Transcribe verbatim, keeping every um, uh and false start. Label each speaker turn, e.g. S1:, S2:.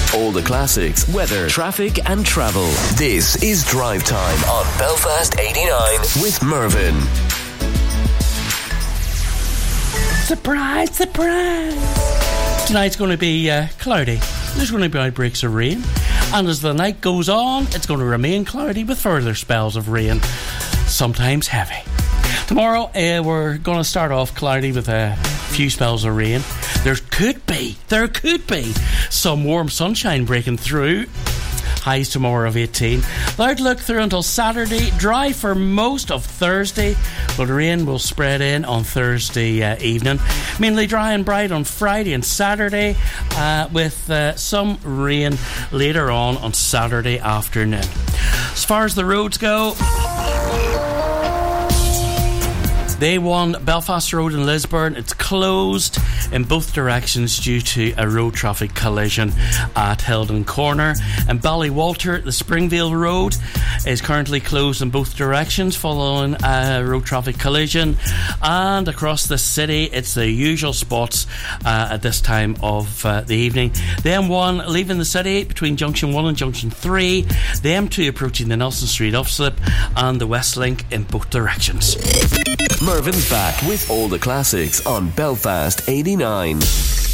S1: All the classics, weather, traffic and travel. This is Drive Time on Belfast eighty-nine with Mervyn.
S2: Surprise, surprise! Tonight's going to be uh, cloudy. There's going to be outbreaks of rain. And as the night goes on, it's going to remain cloudy with further spells of rain, sometimes heavy. Tomorrow, uh, we're going to start off cloudy with a few spells of rain. There could be, there could be some warm sunshine breaking through. Highs tomorrow of eighteen. The outlook through until Saturday, dry for most of Thursday, but rain will spread in on Thursday uh, evening. Mainly dry and bright on Friday and Saturday, uh, with uh, some rain later on on Saturday afternoon. As far as the roads go, the A one Belfast Road in Lisburn, it's closed in both directions due to a road traffic collision at Hildon Corner. And Ballywalter, the Springvale Road, is currently closed in both directions following a road traffic collision. And across the city, it's the usual spots uh, at this time of uh, the evening. The M one leaving the city between Junction one and Junction three. The M two approaching the Nelson Street off-slip, and the West Link in both directions.
S1: Mervyn's back with all the classics on Belfast eighty-nine.